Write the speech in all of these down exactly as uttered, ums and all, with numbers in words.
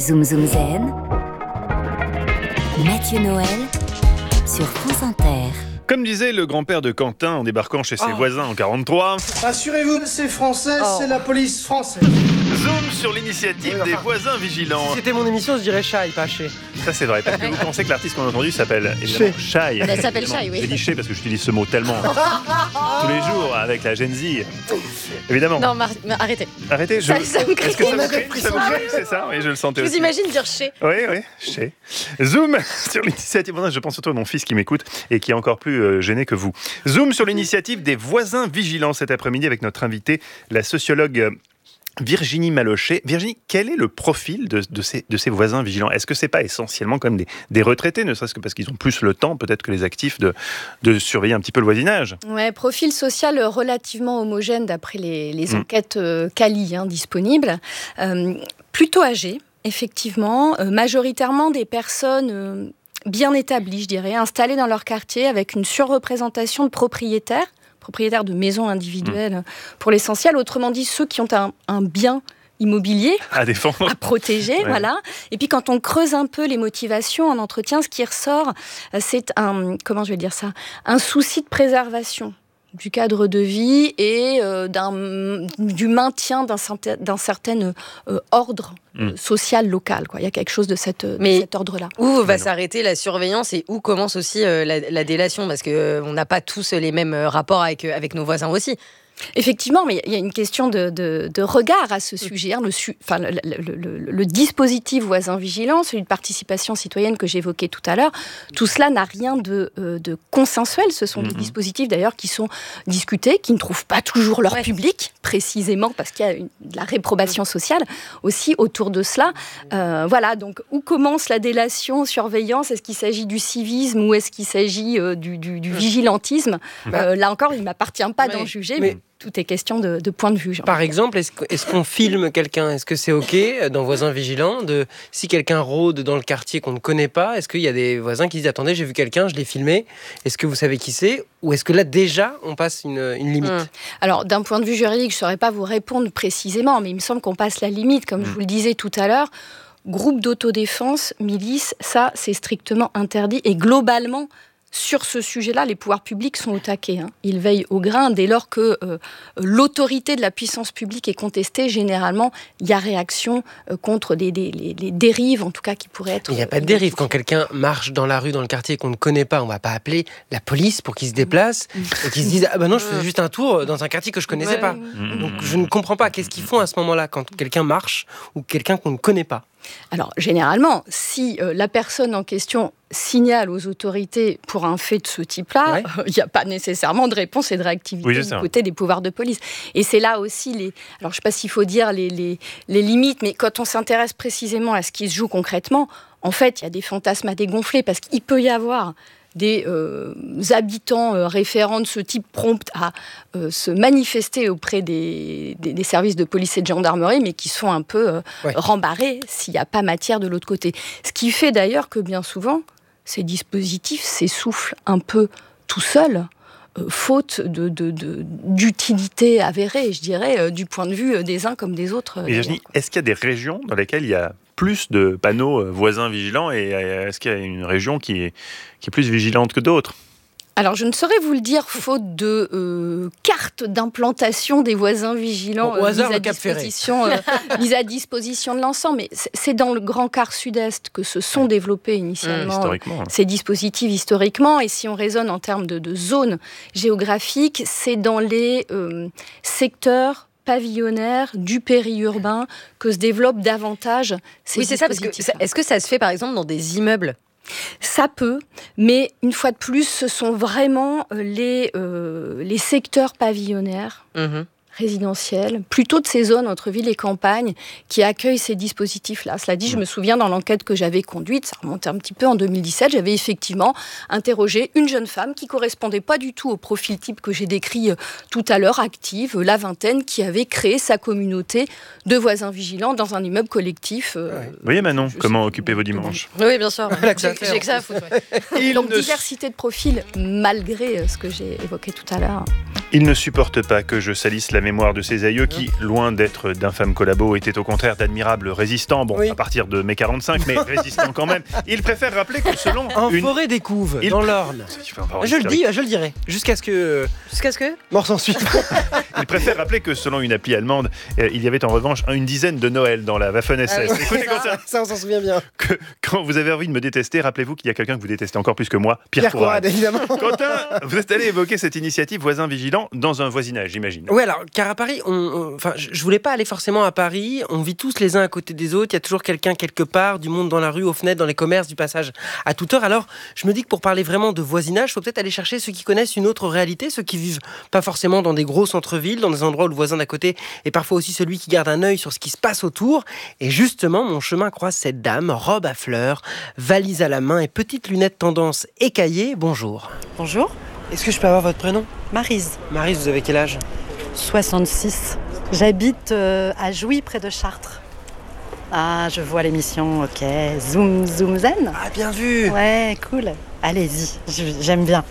Zoom Zoom Zen, Mathieu Noël sur France Inter. Comme disait le grand-père de Quentin en débarquant chez ses oh. voisins en quarante-trois. Rassurez-vous, c'est français, oh. c'est la police française. Zoom sur l'initiative oui, des voisins vigilants. Si c'était mon émission, je dirais Chai, pas Ché. Ça c'est vrai, parce que vous pensez que l'artiste qu'on a entendu s'appelle évidemment Chai. Elle s'appelle Chai, oui. J'ai dit Ché parce que j'utilise ce mot tellement tous les jours avec la Gen Z. Évidemment. Non, mar- arrêtez. Arrêtez, je... ça, ça me crée. Est-ce que ça me crée, ça me crée, c'est ça? Oui, je le sentais je aussi. vous imagine dire Ché. Oui, oui, Ché. Zoom sur l'initiative. Je pense surtout à mon fils qui m'écoute et qui est encore plus euh, gêné que vous. Zoom sur l'initiative des voisins vigilants cet après-midi avec notre invitée, la sociologue Virginie Malochet. Virginie, quel est le profil de, de, ces, de ces voisins vigilants ? Est-ce que ce n'est pas essentiellement comme des, des retraités, ne serait-ce que parce qu'ils ont plus le temps, peut-être que les actifs, de, de surveiller un petit peu le voisinage ? Ouais, profil social relativement homogène d'après les, les enquêtes euh, Cali hein, disponibles. Euh, plutôt âgés, effectivement, euh, majoritairement des personnes... Euh, bien établis, je dirais, installés dans leur quartier avec une surreprésentation de propriétaires, propriétaires de maisons individuelles mmh. pour l'essentiel. Autrement dit, ceux qui ont un, un bien immobilier à défendre, à protéger, ouais. voilà. Et puis quand on creuse un peu les motivations en entretien, ce qui ressort, c'est un, comment je vais dire ça, un souci de préservation du cadre de vie et euh, d'un, du maintien d'un, d'un certain euh, ordre mmh. euh, social local. Quoi. Il y a quelque chose de, cette, de cet ordre-là. Où va s'arrêter la surveillance et où commence aussi euh, la, la délation ? Parce qu'on euh, n'a pas tous les mêmes rapports avec, euh, avec nos voisins aussi. Effectivement, mais il y a une question de, de, de regard à ce sujet. Hein. Le, su, enfin, le, le, le, le dispositif voisin vigilant, celui de participation citoyenne que j'évoquais tout à l'heure, tout cela n'a rien de, euh, de consensuel. Ce sont mm-hmm. des dispositifs d'ailleurs qui sont discutés, qui ne trouvent pas toujours leur ouais. public, précisément parce qu'il y a une, de la réprobation sociale aussi autour de cela. Euh, voilà, donc où commence la délation, surveillance ? Est-ce qu'il s'agit du civisme ou est-ce qu'il s'agit euh, du, du, du vigilantisme ? bah. euh, Là encore, il ne m'appartient pas ouais. d'en juger. Mais... Tout est question de, de point de vue. Par exemple, est-ce, est-ce qu'on filme quelqu'un ? Est-ce que c'est OK dans Voisins Vigilants de, si quelqu'un rôde dans le quartier qu'on ne connaît pas, est-ce qu'il y a des voisins qui disent « Attendez, j'ai vu quelqu'un, je l'ai filmé. Est-ce que vous savez qui c'est ?» Ou est-ce que là, déjà, on passe une, une limite ? mmh. Alors, d'un point de vue juridique, je ne saurais pas vous répondre précisément, mais il me semble qu'on passe la limite. Comme mmh. je vous le disais tout à l'heure, groupe d'autodéfense, milice, ça, c'est strictement interdit. Et globalement, sur ce sujet-là, les pouvoirs publics sont au taquet. Hein. Ils veillent au grain. Dès lors que euh, l'autorité de la puissance publique est contestée, généralement, il y a réaction euh, contre des, des, les, les dérives, en tout cas, qui pourraient être... Il n'y a pas de dérive. Quand quelqu'un marche dans la rue, dans le quartier qu'on ne connaît pas, on ne va pas appeler la police pour qu'il se déplace et qu'il se dise « Ah ben non, je faisais juste un tour dans un quartier que je ne connaissais ouais. pas. » Donc je ne comprends pas. Qu'est-ce qu'ils font à ce moment-là quand quelqu'un marche ou quelqu'un qu'on ne connaît pas ? Alors, généralement, si euh, la personne en question signale aux autorités pour un fait de ce type-là, il ouais. n'y euh, a pas nécessairement de réponse et de réactivité oui, du ça. côté des pouvoirs de police. Et c'est là aussi les... Alors, je ne sais pas s'il faut dire les, les, les limites, mais quand on s'intéresse précisément à ce qui se joue concrètement, en fait, il y a des fantasmes à dégonfler parce qu'il peut y avoir des euh, habitants euh, référents de ce type prompts à euh, se manifester auprès des, des, des services de police et de gendarmerie, mais qui sont un peu euh, ouais. rembarrés s'il n'y a pas matière de l'autre côté. Ce qui fait d'ailleurs que bien souvent, ces dispositifs s'essoufflent un peu tout seuls, euh, faute de, de, de, d'utilité avérée, je dirais, euh, du point de vue des uns comme des autres. Euh, Virginie, est-ce qu'il y a des régions dans lesquelles il y a plus de panneaux voisins vigilants et est-ce qu'il y a une région qui est, qui est plus vigilante que d'autres ? Alors, je ne saurais vous le dire, faute de euh, carte d'implantation des voisins vigilants bon, au hasard, euh, mise, à disposition, euh, mise à disposition de l'ensemble. Mais c'est dans le grand quart sud-est que se sont développés initialement mmh, euh, ces dispositifs historiquement. Et si on raisonne en termes de, de zones géographiques, c'est dans les euh, secteurs pavillonnaire du périurbain que se développent davantage ces oui, c'est ça, parce que ça, est-ce que ça se fait par exemple dans des immeubles ? Ça peut, mais une fois de plus, ce sont vraiment les, euh, les secteurs pavillonnaires. Mmh. résidentielles, plutôt de ces zones entre ville et campagne qui accueillent ces dispositifs-là. Cela dit, je me souviens dans l'enquête que j'avais conduite, ça remontait un petit peu en deux mille dix-sept, j'avais effectivement interrogé une jeune femme qui ne correspondait pas du tout au profil type que j'ai décrit tout à l'heure, active, la vingtaine, qui avait créé sa communauté de voisins vigilants dans un immeuble collectif. Euh, ouais. Vous voyez Manon, comment occuper vos dimanches ? Oui, bien sûr. j'ai, j'ai que ça à foutre. Ouais. Donc, diversité de profils, malgré ce que j'ai évoqué tout à l'heure. Il ne supporte pas que je salisse la mémoire de ses aïeux qui, loin d'être d'infâmes collabos, étaient au contraire d'admirables résistants. Bon, oui. à partir de mai quarante-cinq, mais résistants quand même. Il préfère rappeler que selon En une... forêt des Couves, Il... dans l'Orne. Je le dis, je le dirai. Jusqu'à ce que... Jusqu'à ce que Mort s'en suive. Il préfère rappeler que selon une appli allemande, euh, il y avait en revanche une dizaine de Noël dans la Waffen-S S. Ah oui. Écoutez, quand ça, ça, on s'en souvient bien. Que, quand vous avez envie de me détester, rappelez-vous qu'il y a quelqu'un que vous détestez encore plus que moi, Pierre, Pierre Courade. évidemment. Quentin, vous êtes allé évoquer cette initiative voisin vigilant dans un voisinage, j'imagine. Oui, alors, car à Paris, on, on, enfin, je, je voulais pas aller forcément à Paris. On vit tous les uns à côté des autres. Il y a toujours quelqu'un quelque part, du monde dans la rue, aux fenêtres, dans les commerces, du passage à toute heure. Alors, je me dis que pour parler vraiment de voisinage, il faut peut-être aller chercher ceux qui connaissent une autre réalité, ceux qui vivent pas forcément dans des gros centres-villes, dans des endroits où le voisin d'à côté est parfois aussi celui qui garde un œil sur ce qui se passe autour. Et justement, mon chemin croise cette dame, robe à fleurs, valise à la main et petites lunettes tendance écaillées. Bonjour. Bonjour. Est-ce que je peux avoir votre prénom ? Maryse. Maryse, vous avez quel âge ? soixante-six. J'habite euh, à Jouy, près de Chartres. Ah, je vois l'émission, ok. Zoom, zoom, zen. Ah, bien vu. Ouais, cool. Allez-y, j'aime bien.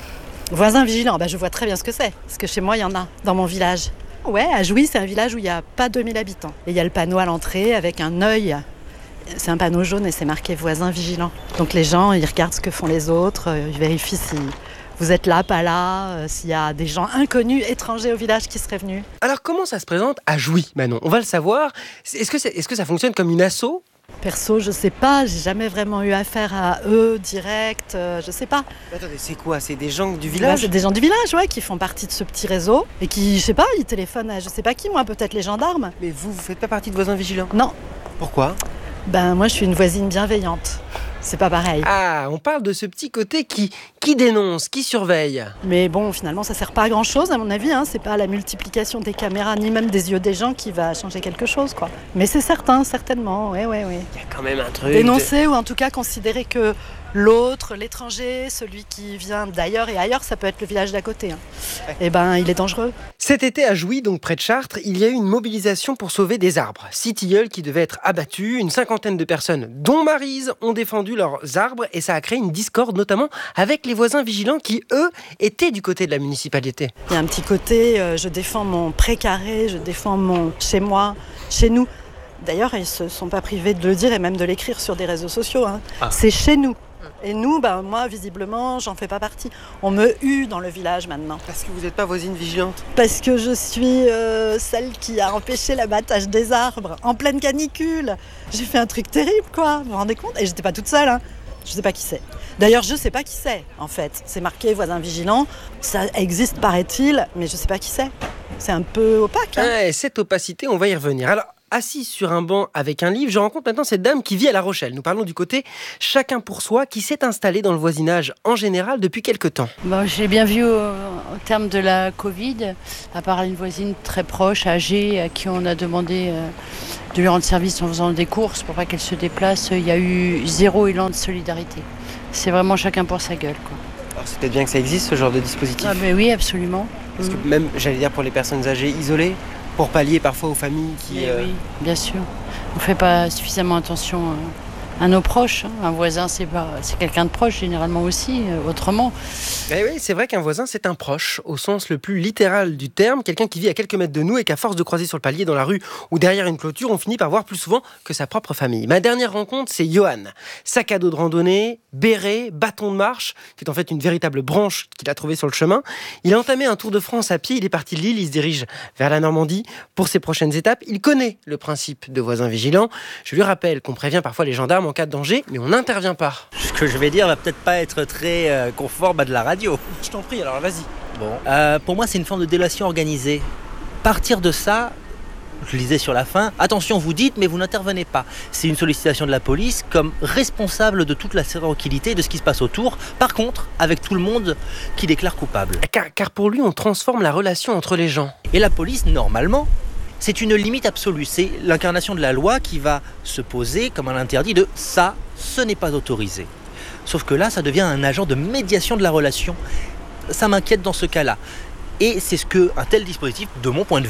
Voisin vigilant, bah, je vois très bien ce que c'est. Parce que chez moi, il y en a, dans mon village. Ouais, à Jouy, c'est un village où il n'y a pas deux mille habitants. Et il y a le panneau à l'entrée avec un œil. C'est un panneau jaune et c'est marqué voisin vigilant. Donc les gens, ils regardent ce que font les autres, ils vérifient si vous êtes là, pas là, euh, s'il y a des gens inconnus, étrangers au village qui seraient venus. Alors comment ça se présente à Jouy, Manon ? On va le savoir. Est-ce que, c'est, est-ce que ça fonctionne comme une asso ? Perso, je sais pas, j'ai jamais vraiment eu affaire à eux direct, euh, je sais pas. Attendez, c'est quoi ? C'est des gens du village ? Ouais, c'est des gens du village, ouais, qui font partie de ce petit réseau et qui, je sais pas, ils téléphonent à je sais pas qui, moi, peut-être les gendarmes. Mais vous, vous faites pas partie de voisins vigilants ? Non. Pourquoi ? Ben moi, je suis une voisine bienveillante. C'est pas pareil. Ah, on parle de ce petit côté qui, qui dénonce, qui surveille. Mais bon, finalement, ça sert pas à grand chose, à mon avis. Hein. C'est pas la multiplication des caméras, ni même des yeux des gens qui va changer quelque chose, quoi. Mais c'est certain, certainement. Ouais, ouais, ouais. Il y a quand même un truc. Dénoncer, de... ou en tout cas considérer que l'autre, l'étranger, celui qui vient d'ailleurs et ailleurs, ça peut être le village d'à côté. Hein. Ouais. Eh ben, il est dangereux. Cet été à Jouy, donc près de Chartres, il y a eu une mobilisation pour sauver des arbres. Six tilleuls qui devaient être abattus. Une cinquantaine de personnes, dont Maryse, ont défendu leurs arbres et ça a créé une discorde, notamment avec les voisins vigilants qui, eux, étaient du côté de la municipalité. Il y a un petit côté, euh, je défends mon précaré, je défends mon chez moi, chez nous. D'ailleurs, ils ne se sont pas privés de le dire et même de l'écrire sur des réseaux sociaux. Hein. Ah. C'est chez nous. Et nous, ben, moi, visiblement, j'en fais pas partie. On me hue dans le village maintenant. Parce que vous n'êtes pas voisine vigilante ? Parce que je suis euh, celle qui a empêché l'abattage des arbres en pleine canicule. J'ai fait un truc terrible, quoi. Vous vous rendez compte ? Et j'étais pas toute seule, hein. Je sais pas qui c'est. D'ailleurs, je sais pas qui c'est, en fait. C'est marqué voisin vigilant. Ça existe, paraît-il, mais je sais pas qui c'est. C'est un peu opaque. Hein. Ouais, cette opacité, on va y revenir. Alors, assise sur un banc avec un livre, je rencontre maintenant cette dame qui vit à La Rochelle. Nous parlons du côté chacun pour soi, qui s'est installé dans le voisinage en général depuis quelques temps. Bon, j'ai bien vu au, au terme de la Covid, à part une voisine très proche, âgée, à qui on a demandé euh, de lui rendre service en faisant des courses pour pas qu'elle se déplace, il y a eu zéro élan de solidarité. C'est vraiment chacun pour sa gueule, quoi. Alors c'est peut-être bien que ça existe, ce genre de dispositif. Ah ben oui, absolument. Parce que même, j'allais dire, pour les personnes âgées isolées, pour pallier parfois aux familles qui... Euh... Oui, bien sûr. On ne fait pas suffisamment attention à nos proches. Hein. Un voisin, c'est, pas... c'est quelqu'un de proche, généralement aussi, euh, autrement. Et oui, c'est vrai qu'un voisin, c'est un proche, au sens le plus littéral du terme. Quelqu'un qui vit à quelques mètres de nous et qu'à force de croiser sur le palier, dans la rue ou derrière une clôture, on finit par voir plus souvent que sa propre famille. Ma dernière rencontre, c'est Johan. Sac à dos de randonnée, béret, bâton de marche, qui est en fait une véritable branche qu'il a trouvée sur le chemin. Il a entamé un tour de France à pied, il est parti de Lille, il se dirige vers la Normandie pour ses prochaines étapes. Il connaît le principe de voisin vigilant. Je lui rappelle qu'on prévient parfois les gendarmes en cas de danger, mais on n'intervient pas. Ce que je vais dire va peut-être pas être très euh, conforme à de la radio. Je t'en prie, alors vas-y. Bon. Euh, pour moi, c'est une forme de délation organisée. Partir de ça, je lisais sur la fin, attention, vous dites, mais vous n'intervenez pas. C'est une sollicitation de la police comme responsable de toute la tranquillité de ce qui se passe autour. Par contre, avec tout le monde qui déclare coupable. Car, car pour lui, on transforme la relation entre les gens. Et la police, normalement, c'est une limite absolue. C'est l'incarnation de la loi qui va se poser comme un interdit de ça, ce n'est pas autorisé. Sauf que là, ça devient un agent de médiation de la relation. Ça m'inquiète dans ce cas-là. Et c'est ce qu'un tel dispositif, de mon point de vue,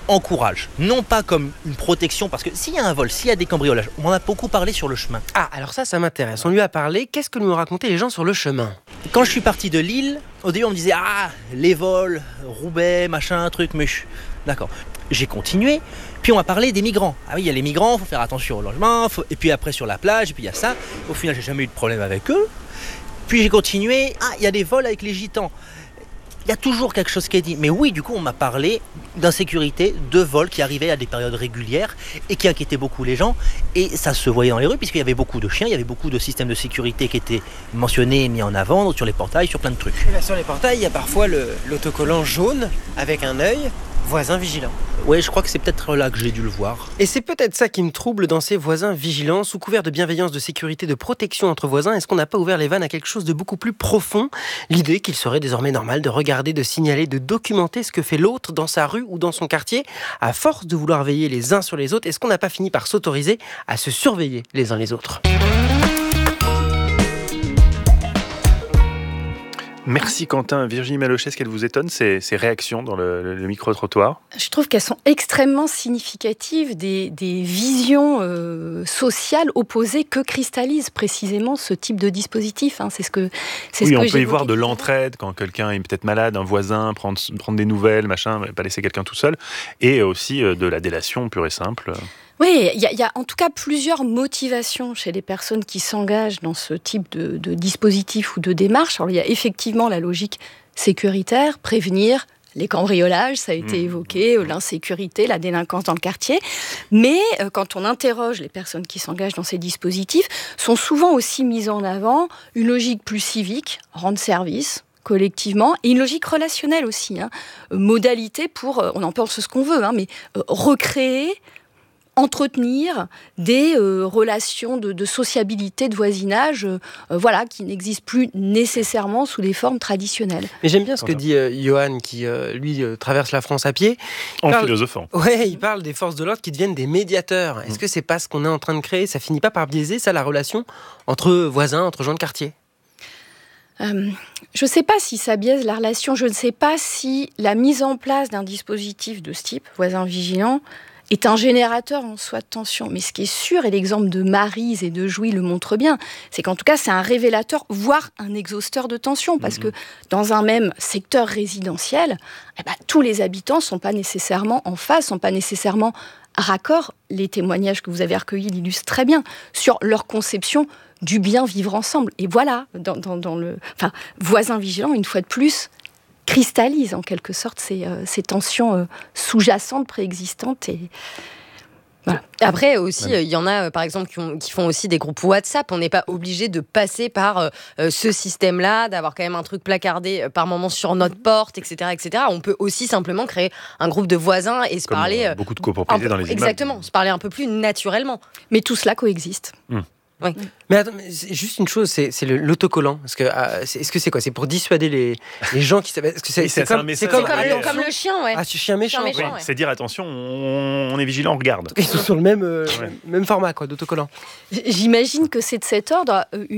encourage, non pas comme une protection, parce que s'il y a un vol, s'il y a des cambriolages, on en a beaucoup parlé sur le chemin. Ah, alors ça, ça m'intéresse. On lui a parlé. Qu'est-ce que nous racontaient les gens sur le chemin ? Quand je suis parti de Lille, au début on me disait « Ah, les vols, Roubaix, machin, truc, muche. » D'accord. J'ai continué, puis on m'a parlé des migrants. Ah oui, il y a les migrants, il faut faire attention au logement, faut... et puis après sur la plage, et puis il y a ça. Au final, j'ai jamais eu de problème avec eux. Puis j'ai continué, ah, il y a des vols avec les gitans. Il y a toujours quelque chose qui est dit. Mais oui, du coup, on m'a parlé d'insécurité, de vols qui arrivaient à des périodes régulières et qui inquiétaient beaucoup les gens. Et ça se voyait dans les rues, puisqu'il y avait beaucoup de chiens, il y avait beaucoup de systèmes de sécurité qui étaient mentionnés et mis en avant, sur les portails, sur plein de trucs. Et là, sur les portails, il y a parfois le, l'autocollant jaune avec un œil, voisin vigilant. Oui, je crois que c'est peut-être là que j'ai dû le voir. Et c'est peut-être ça qui me trouble dans ces voisins vigilants. Sous couvert de bienveillance, de sécurité, de protection entre voisins, est-ce qu'on n'a pas ouvert les vannes à quelque chose de beaucoup plus profond ? L'idée qu'il serait désormais normal de regarder, de signaler, de documenter ce que fait l'autre dans sa rue ou dans son quartier. À force de vouloir veiller les uns sur les autres, est-ce qu'on n'a pas fini par s'autoriser à se surveiller les uns les autres ? Merci Quentin. Virginie Malochet, est-ce qu'elle vous étonne, ces, ces réactions dans le, le, le micro-trottoir ? Je trouve qu'elles sont extrêmement significatives des, des visions euh, sociales opposées que cristallise précisément ce type de dispositif. Hein. C'est ce que c'est Oui, ce on que peut y voir de l'entraide quand quelqu'un est peut-être malade, un voisin, prendre, prendre des nouvelles, machin, pas laisser quelqu'un tout seul. Et aussi euh, de la délation pure et simple. Oui, il y, y a en tout cas plusieurs motivations chez les personnes qui s'engagent dans ce type de, de dispositif ou de démarche. Alors, il y a effectivement la logique sécuritaire, prévenir les cambriolages, ça a été mmh. évoqué, l'insécurité, la délinquance dans le quartier. Mais euh, quand on interroge les personnes qui s'engagent dans ces dispositifs, sont souvent aussi mises en avant une logique plus civique, rendre service collectivement, et une logique relationnelle aussi. Hein, modalité pour, euh, on en pense ce qu'on veut, hein, mais euh, recréer, entretenir des euh, relations de, de sociabilité, de voisinage, euh, voilà, qui n'existent plus nécessairement sous des formes traditionnelles. Mais j'aime bien ce que dit euh, Johan, qui, euh, lui, euh, traverse la France à pied. Il en parle... philosophant. Ouais, il parle des forces de l'ordre qui deviennent des médiateurs. Est-ce mmh. que c'est pas ce qu'on est en train de créer ? Ça finit pas par biaiser, ça, la relation entre voisins, entre gens de quartier ? Euh, je ne sais pas si ça biaise la relation, je ne sais pas si la mise en place d'un dispositif de ce type, voisin vigilant, est un générateur en soi de tension. Mais ce qui est sûr, et l'exemple de Maryse et de Jouy le montre bien, c'est qu'en tout cas, c'est un révélateur, voire un exhausteur de tension, parce mmh. que dans un même secteur résidentiel, eh ben, tous les habitants ne sont pas nécessairement en phase, ne sont pas nécessairement raccord. Les témoignages que vous avez recueillis l'illustrent très bien sur leur conception du bien vivre ensemble. Et voilà, dans, dans, dans le... Enfin, voisin vigilant, une fois de plus, cristallise en quelque sorte ces, euh, ces tensions euh, sous-jacentes, préexistantes. Et voilà. Après aussi, il ouais. euh, y en a euh, par exemple qui, ont, qui font aussi des groupes WhatsApp. On n'est pas obligé de passer par euh, ce système-là, d'avoir quand même un truc placardé euh, par moment sur notre porte, et cetera, et cetera. On peut aussi simplement créer un groupe de voisins et se Comme parler. Euh, beaucoup de copropriétés peu, dans les immeubles. Exactement, se parler un peu plus naturellement. Mais tout cela coexiste. Mmh. Oui. Mais attends, mais c'est juste une chose, c'est, c'est le, l'autocollant. Parce que, euh, c'est, est-ce que c'est quoi ? C'est pour dissuader les, les gens qui savent. Est-ce que c'est, oui, c'est, c'est, comme, c'est comme, comme, le, comme le chien, ouais. Ah, ce chien méchant. Chien méchant oui, ouais. C'est dire attention, on, on est vigilant, on regarde. Ils sont sur le même, euh, ouais. même format quoi, d'autocollant. J'imagine que c'est de cet ordre.